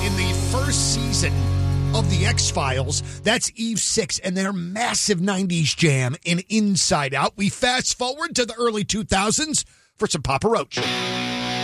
in the first season of The X-Files. That's Eve 6 and their massive 90s jam in Inside Out. We fast forward to the early 2000s for some Papa Roach.